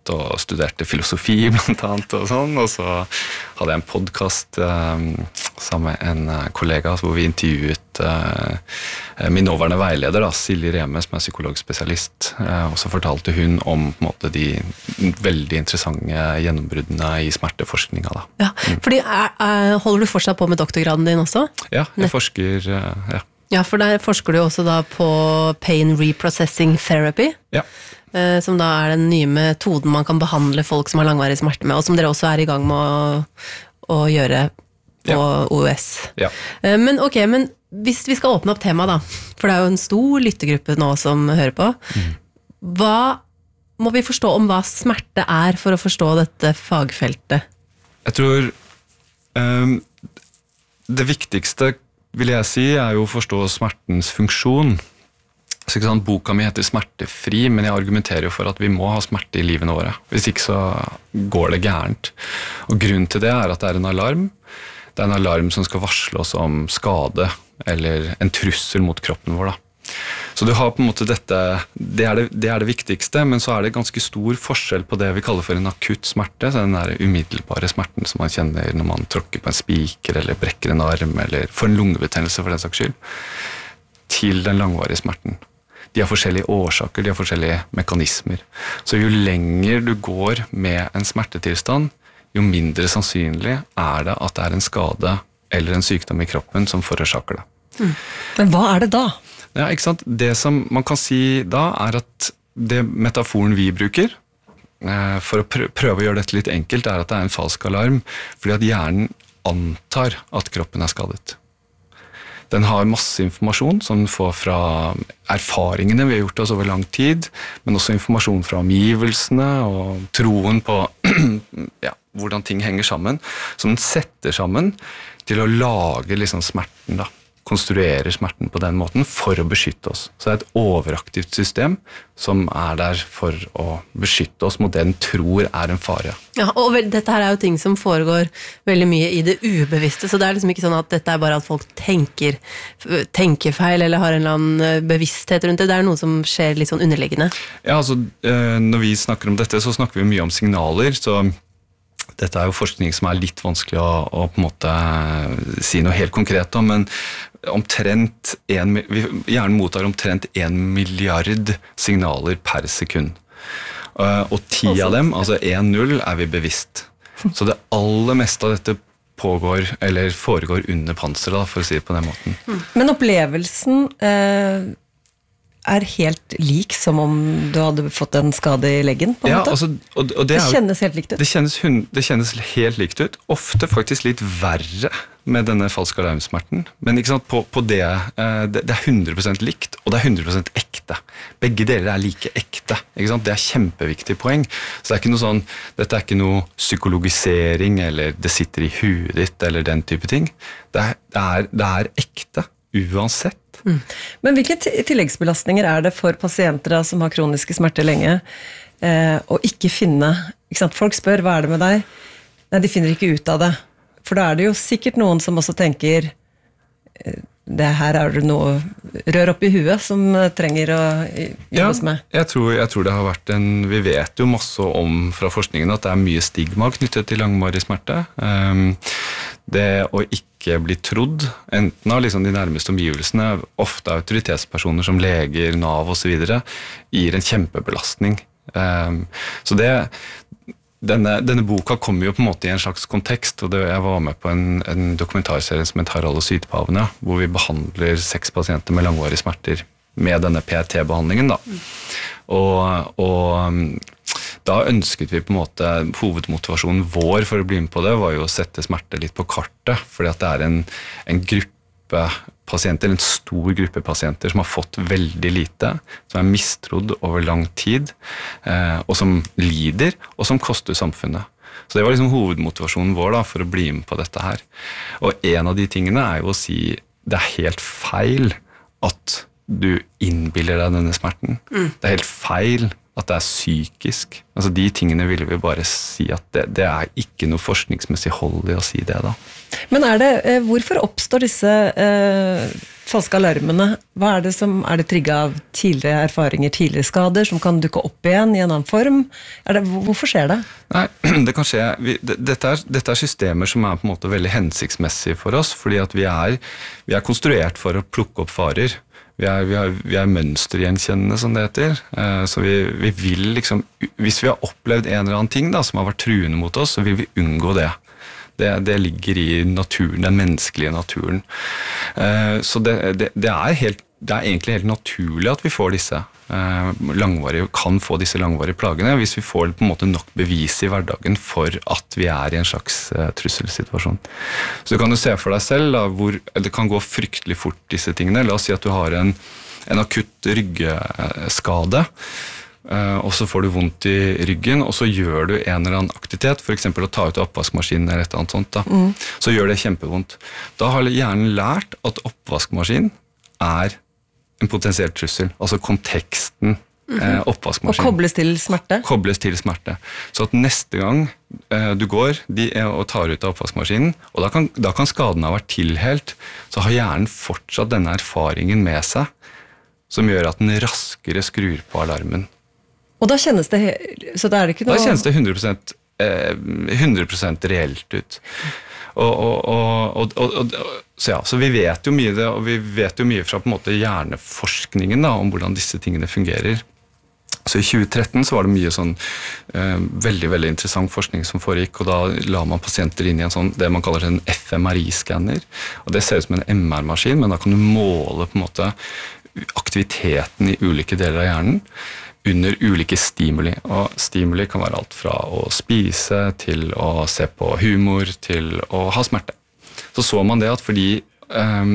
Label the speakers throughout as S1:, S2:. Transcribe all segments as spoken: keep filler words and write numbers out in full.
S1: og studerte filosofi blant annet og sånn, og så hadde jeg en podcast eh, sammen med en kollega hvor vi intervjuet eh, min nåværende veileder, da, Silje Reme, som er psykologspesialist, eh, og så fortalte hun om på en måte, de veldig interessante gjennombruddene i smerteforskninga. Da.
S2: Ja, fordi er, er, holder du fortsatt på med doktorgraden din også?
S1: Ja, jeg forsker, eh, ja.
S2: Ja, for der forsker du også da på pain reprocessing therapy,
S1: Ja.
S2: eh, som da er den nye metoden man kan behandle folk som har langvarig smerte med, og som dere også er i gang med å, å gjøre på
S1: Ja.
S2: O S.
S1: Ja.
S2: Eh, men ok, men hvis vi skal åpne opp tema da, for det er jo en stor lyttegruppe nå som hører på, mm. hva må vi forstå om hva smerte er for å forstå dette fagfeltet?
S1: Jeg tror um, det viktigste vil jeg si, er jo å forstå smertens funksjon. Så ikke sant, boka mi heter Smertefri, men jeg argumenterer jo for at vi må ha smerte i livene våre. Hvis ikke så går det gærent. Og grunnen til det er at det er en alarm. Det er en alarm som skal varsle oss om skade, eller en trussel mot kroppen vår, da. Så du har på en måte dette, det er det, det er det viktigste, men så er det ganske stor forskjell på det vi kaller for en akutt smerte, så den der umiddelbare smerten som man kjenner når man tråkker på en spiker, eller brekker en arm, eller får en lungebetennelse for den saks skyld, til den langvarige smerten. De har forskjellige årsaker, de har forskjellige mekanismer. Så jo lenger du går med en smertetilstand, jo mindre sannsynlig er det at det er en skade eller en sykdom i kroppen som forårsaker det.
S2: Mm. Men hva er det da?
S1: Ja, ikke sant? Det som man kan si da, er at det metaforen vi bruker, for å prøve å gjøre dette litt enkelt, er at det er en falsk alarm, fordi at hjernen antar at kroppen er skadet. Den har masse informasjon som den får fra erfaringene vi har gjort oss over lang tid, men også informasjon fra omgivelsene og troen på ja, hvordan ting henger sammen, som den setter sammen til å lage liksom smerten da. Konstruerer smerten på den måten for å beskytte oss. Så det er et overaktivt system som er der for å beskytte oss mot det den tror er en fare.
S2: Ja, og vel, dette her er jo ting som foregår veldig mye i det ubevisste, så det er liksom ikke sånn at dette er bare at folk tenker, tenker feil eller har en eller annen bevissthet rundt det. Det er noe som skjer litt sånn underliggende.
S1: Ja, altså når vi snakker om dette, så snakker vi mye om signaler, så dette er jo forskning som er litt vanskelig å, å på en måte si noe helt konkret om, men omtrent en, hjernen mottar omtrent en milliard signaler per sekund. Og ti av dem, altså en null, er vi bevisst. Så det aller meste av dette pågår, eller foregår under panseret, for å si det på den måten.
S3: Men opplevelsen eh, er helt lik som om du hadde fått en skade i leggen, på en
S1: ja,
S3: måte?
S1: Altså, og, og det,
S3: det kjennes helt likt ut?
S1: Det kjennes, det kjennes helt likt ut. Ofte faktisk litt verre med denne falske alarmsmerten. Men ikke sant, på, på det, det, det er hundre prosent likt, og det er hundre prosent ekte. Begge deler er like ekte. Ikke sant? Det er kjempeviktig poeng. Så det er ikke noe sånn, dette er ikke noe psykologisering, eller det sitter i huet ditt, eller den type ting. Det er, det er, det er ekte, uansett.
S3: Mm. Men hvilke tilleggsbelastninger er det for pasienter da, som har kroniske smerter lenge, eh, å ikke finne, ikke sant? Folk spør, hva er det med deg? Nei, de finner ikke ut av det. For da er det jo sikkert noen som også tenker, eh, det her er det noe rør opp i huet som trenger å jobbes med.
S1: Ja, jeg tror, jeg tror det har vært en, vi vet jo masse om fra forskningen at det er mye stigma knyttet til langvarig smerte. Um, det å ikke bli trodd, enten av liksom de nærmeste omgivelsene, ofte autoritetspersoner som leger, Nav og så videre, gir en kjempebelastning. Um, så det, denne, denne boka kommer jo på en måte i en slags kontekst, og det, jeg var med på en, en dokumentarserie som heter Harald og Sytepavene, hvor vi behandler seks pasienter med langvarige smerter med denne P R T-behandlingen. Da. Og, og da ønsket vi på en måte, hovedmotivasjonen vår for å bli med på det, var jo å sette smerte litt på kartet, fordi at det er en, en gruppe pasienter, en stor gruppe pasienter som har fått veldig lite, som er mistrodd over lang tid, eh, og som lider, og som koster samfunnet. Så det var liksom hovedmotivasjonen vår da, for å bli med på dette her. Og en av de tingene er jo å si, det er helt feil at du innbiller deg denne smerten. Mm. Det er helt feil at det er psykisk. Altså de tingene ville vi bare si at det, det er ikke noe forskningsmessig hold i å si det da.
S3: Men er det, eh, hvorfor oppstår disse eh, falske alarmene? Hva er det som er det trigget av tidligere erfaringer, tidligere skader, som kan dukke opp igjen i en annen form? Er det, hvorfor skjer det?
S1: Nei, det kan skje. Vi, det, dette, er, dette er systemer som er på en måte veldig hensiktsmessige for oss, fordi at vi er, vi er konstruert for å plukke opp farer. Vi er, vi er, vi er mønstergjenkjennende, som det heter. Så vi, vi vil liksom, hvis vi har opplevd en eller annen ting da, som har vært truende mot oss, så vil vi unngå det. Det, det ligger i naturen, den menneskelige naturen. Så det, det, det, er helt, det er egentlig helt naturlig at vi får disse langvarige, kan få disse langvarige plagene, hvis vi får på en måte nok bevis i hverdagen for at vi er i en slags trusselsituasjon. Så du kan jo se for deg selv da, hvor det kan gå fryktelig fort disse tingene. La oss si at du har en, en akutt ryggskade, Uh, og så får du vondt i ryggen, og så gjør du en eller annen aktivitet, for eksempel å ta ut oppvaskmaskinen eller et eller annet sånt, da. Mm. Så gjør det kjempevondt. Da har hjernen lært at oppvaskmaskin er en potensiell trussel, altså konteksten mm-hmm. eh, oppvaskmaskin.
S3: Og kobles til smerte?
S1: Kobles til smerte. Så at neste gang eh, du går de, eh, og tar ut av oppvaskmaskinen, og da kan, da kan skaden ha vært tilhelt, så har hjernen fortsatt denne erfaringen med seg, som gjør at den raskere skrur på alarmen.
S3: Og da kjennes det, så det er ikke noe...
S1: Da kjennes det hundre prosent, eh, hundre prosent reelt ut. Og, og, og, og, og, så, ja, så vi vet jo mye det, og vi vet jo mye fra på en måte hjerneforskningen da, om hvordan disse tingene fungerer. Så i tjue tretten så var det mye sånn eh, veldig, veldig interessant forskning som foregikk, og da la man pasienter inn i en sånn, det man kaller en F M R I-skanner. Og det ser ut som en M R-maskin, men da kan du måle på en måte aktiviteten i ulike deler av hjernen under ulike stimuli, og stimuli kan være alt fra å spise til å se på humor til å ha smerte. Så så man det at fordi um,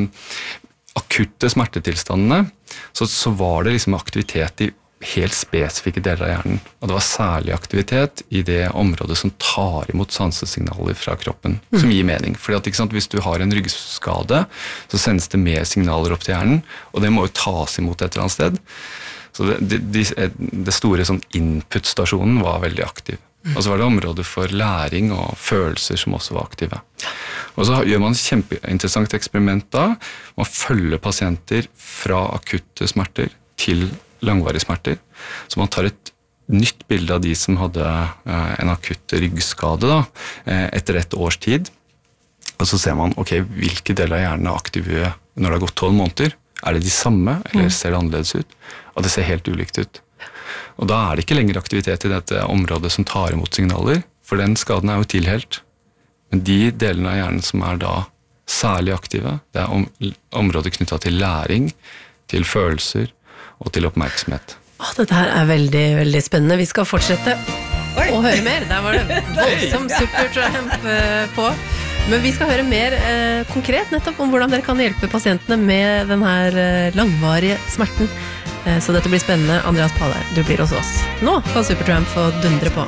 S1: akutte smertetilstandene, så, så var det liksom aktivitet i helt spesifikke deler av hjernen, og det var særlig aktivitet i det området som tar imot sansesignaler fra kroppen, mm. som gir mening. Fordi at, ikke sant, hvis du har en ryggskade, så sendes det mer signaler opp til hjernen, og det må jo tas imot et eller annet sted. Så det, det, det store sånn input-stasjonen var veldig aktiv. Og så var det områder for læring og følelser som også var aktive. Og så gjør man et kjempeinteressant eksperiment da. Man følger pasienter fra akutte smerter til langvarige smerter. Så man tar et nytt bilde av de som hadde en akutt ryggskade da, etter et års tid. Og så ser man, ok, hvilke deler av hjernen er aktive når det har gått tolv måneder. Er det de samme, eller ser det annerledes ut? Og det ser helt ulikt ut. Og da er det ikke lenger aktivitet i dette området som tar imot signaler, for den skaden er jo tilhelt. Men de delene av hjernen som er da særlig aktive, det er om, området knyttet til læring, til følelser og til oppmerksomhet.
S2: Åh, dette her er veldig, veldig spennende. Vi skal fortsette Oi. Å høre mer. Der var det voldsom Supertramp på. Men vi skal høre mer eh, konkret nettopp om hvordan dere kan hjelpe pasientene med den her eh, langvarige smerten. Eh, så dette blir spennende. Andreas Paller, du blir hos oss. Nå kan Supertramp få dundre på.